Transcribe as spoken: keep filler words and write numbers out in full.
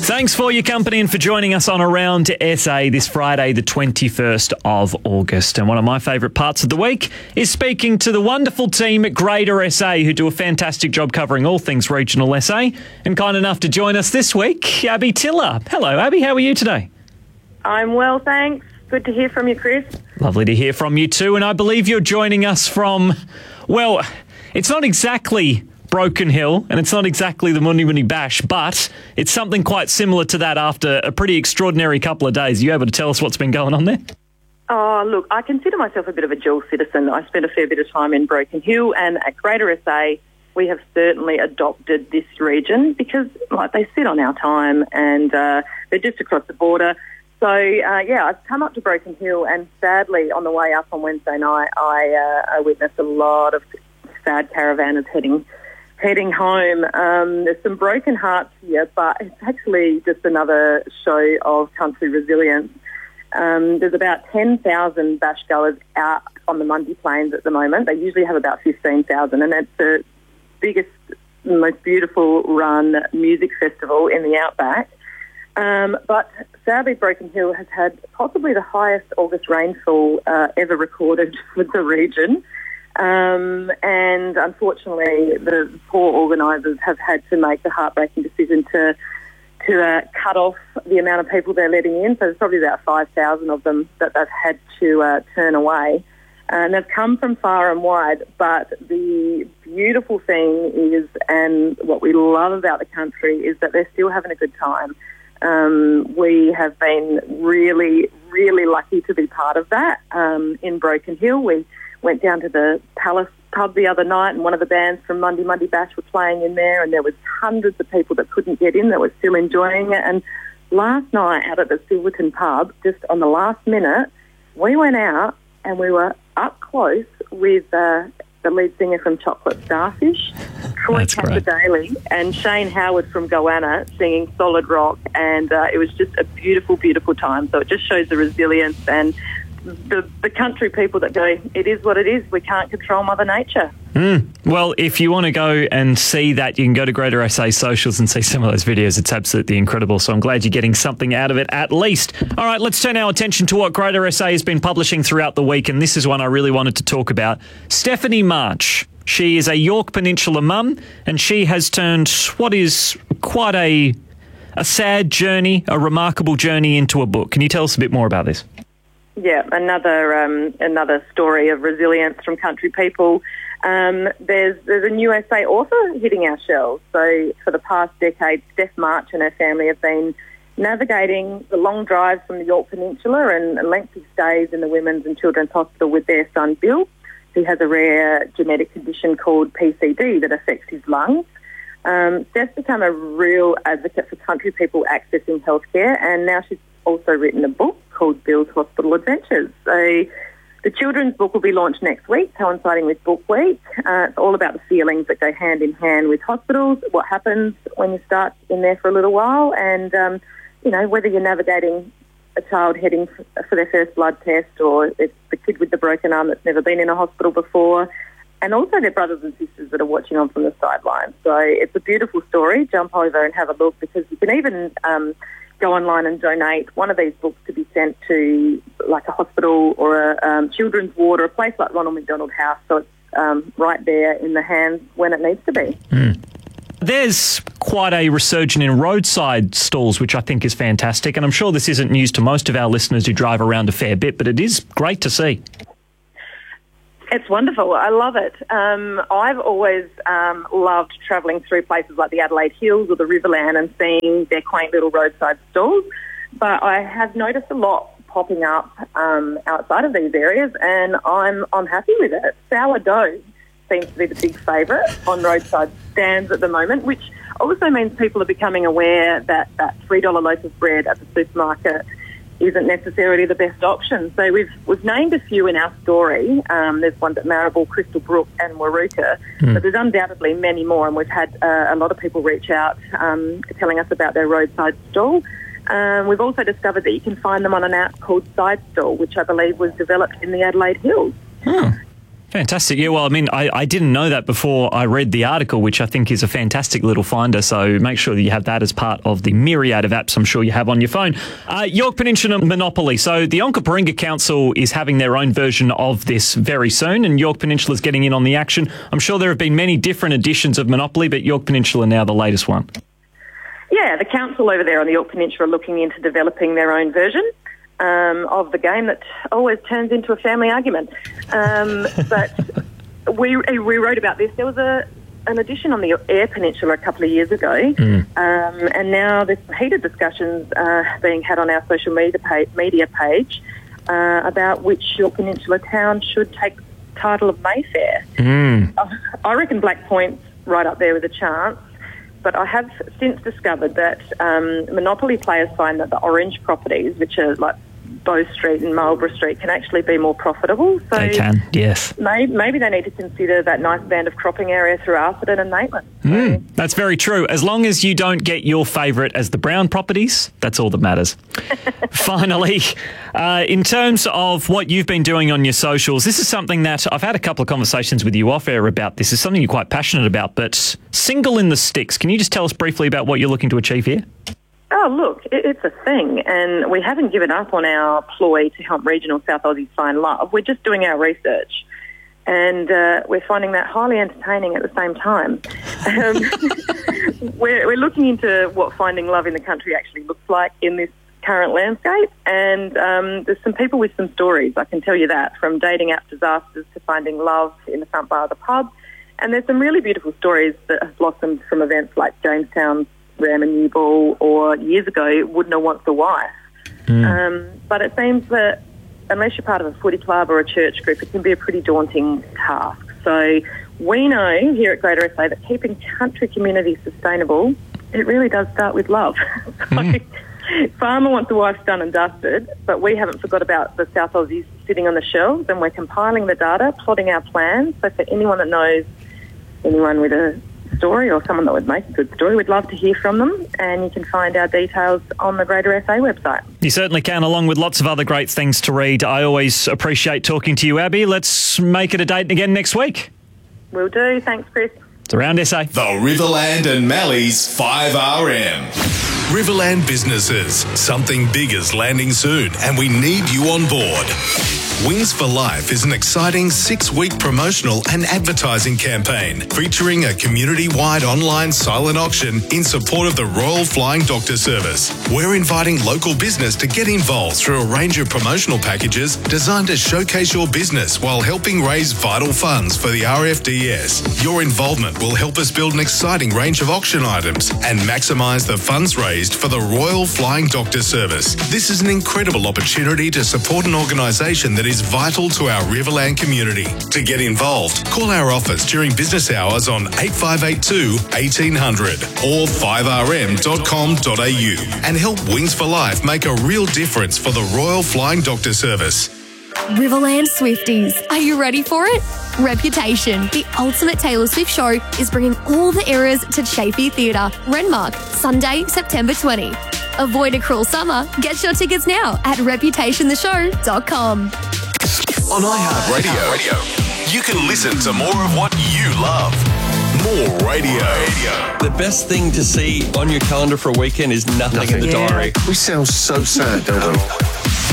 Thanks for your company and for joining us on Around S A this Friday, the twenty-first of August. And one of my favourite parts of the week is speaking to the wonderful team at Greater S A, who do a fantastic job covering all things regional S A. And kind enough to join us this week, Abby Tiller. Hello, Abby. How are you today? I'm well, thanks. Good to hear from you, Chris. Lovely to hear from you too. And I believe you're joining us from, well, it's not exactly Broken Hill, and it's not exactly the Mundi Mundi Bash, but it's something quite similar to that after a pretty extraordinary couple of days. Are you able to tell us what's been going on there? Oh, look, I consider myself a bit of a dual citizen. I spent a fair bit of time in Broken Hill, and at Greater S A, we have certainly adopted this region because, like, they sit on our time, and uh, they're just across the border. So, uh, yeah, I've come up to Broken Hill, and sadly, on the way up on Wednesday night, I, uh, I witnessed a lot of sad caravanners heading heading home. Um, there's some broken hearts here, but it's actually just another show of country resilience. Um, there's about ten thousand bash goers out on the Mundi Plains at the moment. They usually have about fifteen thousand, and it's the biggest, most beautiful run music festival in the outback. Um, but sadly, Broken Hill has had possibly the highest August rainfall uh, ever recorded for the region. Um, and unfortunately, the poor organisers have had to make the heartbreaking decision to to uh, cut off the amount of people they're letting in. So there's probably about five thousand of them that they've had to uh, turn away. And they've come from far and wide, but the beautiful thing is, and what we love about the country, is that they're still having a good time. Um, we have been really, really lucky to be part of that um, in Broken Hill. We went down to the Palace pub the other night, and one of the bands from Mundi Mundi Bash were playing in there, and there was hundreds of people that couldn't get in that were still enjoying it. And last night out at the Silverton pub, just on the last minute, we went out and we were up close with uh, the lead singer from Chocolate Starfish, Troy Casadale, and Shane Howard from Goanna singing solid rock, and uh, it was just a beautiful, beautiful time. So it just shows the resilience and The, the country people that go, it is what it is. We can't control Mother Nature. Mm. Well, if you want to go and see that, you can go to Greater S A socials and see some of those videos. It's absolutely incredible. So I'm glad you're getting something out of it at least. All right, let's turn our attention to what Greater S A has been publishing throughout the week. And this is one I really wanted to talk about. Stephanie March. She is a Yorke Peninsula mum, and she has turned what is quite a, a sad journey, a remarkable journey into a book. Can you tell us a bit more about this? Yeah, another um, another story of resilience from country people. Um, there's there's a new S A author hitting our shelves. So for the past decade, Steph March and her family have been navigating the long drives from the Yorke Peninsula and lengthy stays in the Women's and Children's Hospital with their son Bill, who has a rare genetic condition called P C D that affects his lungs. Um, Steph's become a real advocate for country people accessing healthcare, and now she's also written a book called Bill's Hospital Adventures. So the children's book will be launched next week, coinciding with Book Week. Uh, it's all about the feelings that go hand in hand with hospitals, what happens when you start in there for a little while, and, um, you know, whether you're navigating a child heading for their first blood test, or it's the kid with the broken arm that's never been in a hospital before, and also their brothers and sisters that are watching on from the sidelines. So it's a beautiful story. Jump over and have a look, because you can even Um, go online and donate one of these books to be sent to like a hospital or a um, children's ward or a place like Ronald McDonald House, so it's um, right there in the hands when it needs to be. Mm. There's quite a resurgence in roadside stalls, which I think is fantastic, and I'm sure this isn't news to most of our listeners who drive around a fair bit, but it is great to see. It's wonderful. I love it. Um, I've always um, loved travelling through places like the Adelaide Hills or the Riverland and seeing their quaint little roadside stalls. But I have noticed a lot popping up um, outside of these areas, and I'm I'm happy with it. Sourdough seems to be the big favourite on roadside stands at the moment, which also means people are becoming aware that that three dollar loaf of bread at the supermarket isn't necessarily the best option. So we've we've named a few in our story. Um, there's ones at Maribor, Crystal Brook and Waruka, mm. but there's undoubtedly many more, and we've had uh, a lot of people reach out um, telling us about their roadside stall. Um, we've also discovered that you can find them on an app called Side Stall, which I believe was developed in the Adelaide Hills. Oh. Fantastic. Yeah, well, I mean, I, I didn't know that before I read the article, which I think is a fantastic little finder. So make sure that you have that as part of the myriad of apps I'm sure you have on your phone. Uh, Yorke Peninsula Monopoly. So the Onkaparinga Council is having their own version of this very soon, and Yorke Peninsula is getting in on the action. I'm sure there have been many different editions of Monopoly, but Yorke Peninsula now the latest one. Yeah, the council over there on the Yorke Peninsula are looking into developing their own version um, of the game that always turns into a family argument. Um, but we we wrote about this. There was a an edition on the Eyre Peninsula a couple of years ago, mm. um, and now there's heated discussions uh, being had on our social media page, media page uh, about which Yorke Peninsula town should take the title of Mayfair. Mm. I reckon Black Point's right up there with a chance. But I have since discovered that um, Monopoly players find that the orange properties, which are like Bow Street and Marlborough Street, can actually be more profitable. So they can, yes. Maybe, maybe they need to consider that nice band of cropping area through Arthurton and Maitland. So. Mm, that's very true. As long as you don't get your favourite as the brown properties, that's all that matters. Finally, uh, in terms of what you've been doing on your socials, this is something that I've had a couple of conversations with you off air about. This is something you're quite passionate about, but Single in the Sticks. Can you just tell us briefly about what you're looking to achieve here? Oh, look, it's a thing, and we haven't given up on our ploy to help regional South Aussies find love. We're just doing our research, and uh, we're finding that highly entertaining at the same time. Um, we're, we're looking into what finding love in the country actually looks like in this current landscape, and um, there's some people with some stories, I can tell you that, from dating app disasters to finding love in the front bar of the pub, and there's some really beautiful stories that have blossomed from events like Jamestown's Ram and New Ball, or years ago, Woodner Wants a Wife. Mm. Um, but it seems that unless you're part of a footy club or a church group, it can be a pretty daunting task. So we know here at Greater S A that keeping country communities sustainable, it really does start with love. so mm. Farmer Wants a Wife done and dusted, but we haven't forgot about the South Aussies sitting on the shelves, and we're compiling the data, plotting our plans. So for anyone that knows anyone with a story or someone that would make a good story, we'd love to hear from them, and you can find our details on the Greater S A website. You certainly can, along with lots of other great things to read. I always appreciate talking to you, Abby. Let's make it a date again next week. Will do. Thanks, Chris. It's Around S A. The Riverland and Mallee's five R M. Riverland businesses. Something big is landing soon, and we need you on board. Wings for Life is an exciting six-week promotional and advertising campaign featuring a community-wide online silent auction in support of the Royal Flying Doctor Service. We're inviting local business to get involved through a range of promotional packages designed to showcase your business while helping raise vital funds for the R F D S. Your involvement will help us build an exciting range of auction items and maximise the funds raised for the Royal Flying Doctor Service. This is an incredible opportunity to support an organisation that is vital to our Riverland community. To get involved, call our office during business hours on eight five eight two, one eight hundred or five r m dot com dot a u and help Wings for Life make a real difference for the Royal Flying Doctor Service. Riverland Swifties, are you ready for it? Reputation, the ultimate Taylor Swift show, is bringing all the eras to Chafee Theatre, Renmark, Sunday, September twentieth. Avoid a cruel summer. Get your tickets now at reputation the show dot com. On iHeartRadio, you can listen to more of what you love. More radio. The best thing to see on your calendar for a weekend is nothing, nothing. in the yeah. diary. We sound so sad, don't we?